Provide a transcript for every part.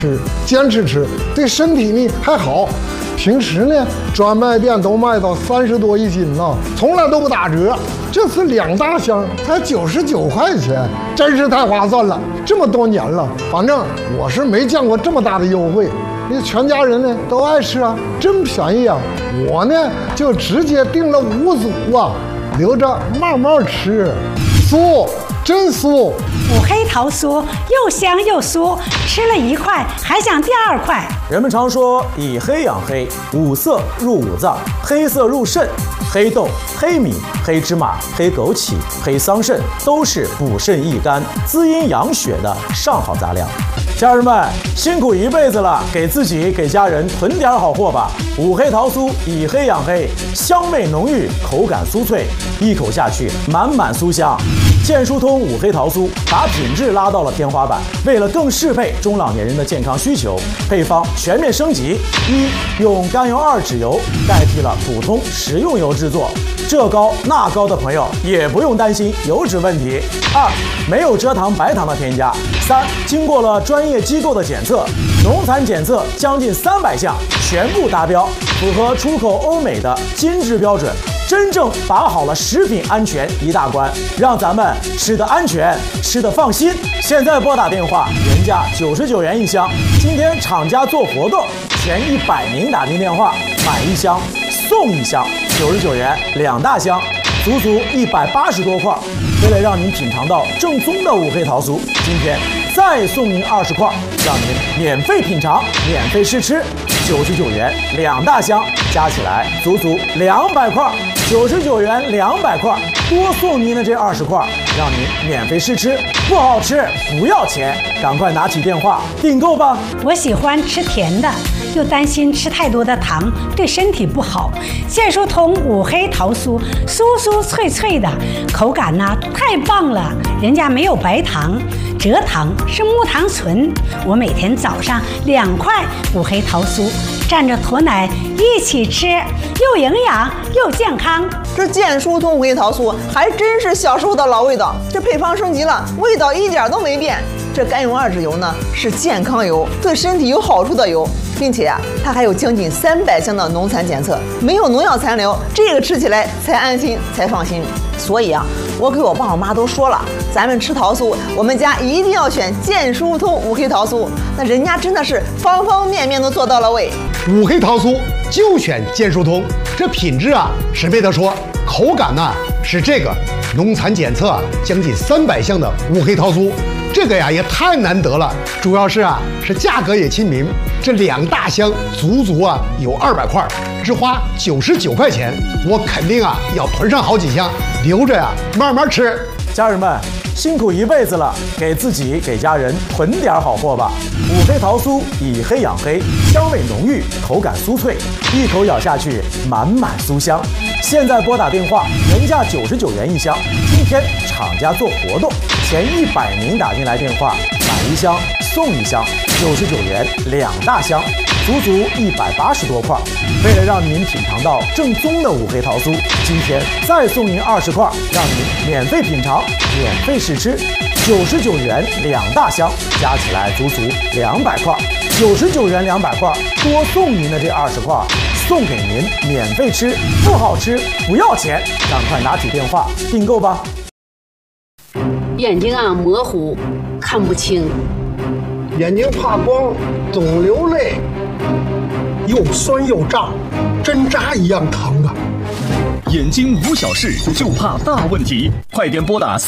坚持吃，对身体呢还好。平时呢，专卖店都卖到30多一斤呢，从来都不打折。这次2大箱才99块钱，真是太划算了。这么多年了，反正我是没见过这么大的优惠。那全家人呢都爱吃啊，真便宜啊！我呢就直接订了5组啊，留着慢慢吃。酥，真酥！ 五黑桃酥又香又酥，吃了1块还想第2块。 人们常说以黑养黑，五色入五脏，黑色入肾，黑豆、黑米、黑芝麻、黑枸杞、黑桑葚都是补肾益肝、滋阴养血的上好杂粮。家人们辛苦一辈子了，给自己给家人囤点好货吧。五黑桃酥以黑养黑，香味浓郁，口感酥脆，一口下去满满酥香。健疏通五黑桃酥把品质拉到了天花板，为了更适配中老年人的健康需求，配方全面升级：用甘油2脂油代替了普通食用油制作，这高那高的朋友也不用担心油脂问题。没有蔗糖、白糖的添加。经过了专业机构的检测，农残检测将近300项全部达标，符合出口欧美的金质标准，真正把好了食品安全一大关，让咱们吃得安全，吃得放心。现在拨打电话，原价99元一箱，今天厂家做活动，前100名打进电话买1箱送1箱，99元2大箱，足足180多块。为了让您品尝到正宗的五黑桃酥，今天再送您20块，让您免费品尝、免费试吃，99元2大箱，加起来足足200块，99元200块，多送您的这20块，让您免费试吃，不好吃不要钱，赶快拿起电话订购吧。 我喜欢吃甜的，又担心吃太多的糖对身体不好。健疏通五黑桃酥，酥酥脆脆的，口感呢太棒了，人家没有白糖，蔗糖是木糖醇。我每天早上2块五黑桃酥，蘸着驼奶一起吃，又营养又健康。 这健疏通五黑桃酥还真是小时候的老味道，这配方升级了，味道一点都没变。这甘油2脂油呢是健康油，对身体有好处的油，并且它还有将近300项的农残检测，没有农药残留，这个吃起来才安心才放心。所以我给我爸我妈都说了，咱们吃桃酥，我们家一定要选健疏通五黑桃酥，那人家真的是方方面面都做到了位。 五黑桃酥就选健疏通，这品质是没得说，口感是这个农残检测将近300项的五黑桃酥，这个也太难得了，主要是价格也亲民，这2大箱足足有200块，只花99块钱，我肯定要囤上好几箱，留着慢慢吃。 家人们辛苦一辈子了，给自己给家人囤点好货吧。五黑桃酥以黑养黑，香味浓郁，口感酥脆，一口咬下去满满酥香。现在拨打电话，原价99元一箱，今天厂家做活动，前100名打进来电话买1箱送1箱，99元2大箱，足足180多块。为了让您品尝到正宗的五黑桃酥，今天再送您20块，让您免费品尝、免费试吃，99元2大箱，加起来足足200块，99元200块，多送您的这20块，送给您免费吃，不好吃不要钱，赶快拿起电话订购吧。 眼睛模糊，看不清， 眼睛怕光，总流泪，又酸又胀，针扎一样疼啊！ 眼睛无小事，就怕大问题。快点拨打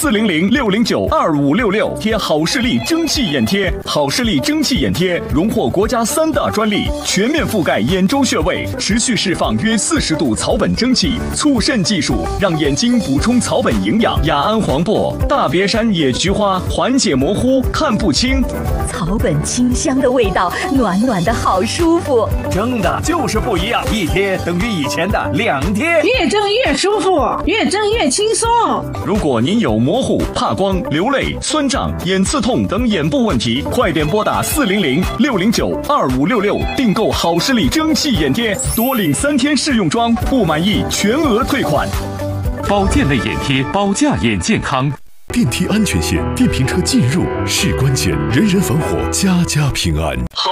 400-609-2566，贴好视力蒸汽眼贴。好视力蒸汽眼贴荣获国家3大专利，全面覆盖眼周穴位，持续释放约40度草本蒸汽，促肾技术让眼睛补充草本营养。雅安黄柏、大别山野菊花缓解模糊看不清， 草本清香的味道，暖暖的好舒服。 蒸的就是不一样，一贴等于以前的2贴， 越蒸越舒服，越蒸越轻松。 如果您有模糊、怕光、流泪、酸胀、眼刺痛等眼部问题，快点拨打400-609-2566，订购好视力蒸汽眼贴，多领3天试用装，不满意全额退款。 保健类眼贴，保驾眼健康。 电梯安全线，电瓶车进入是关键，人人防火，家家平安。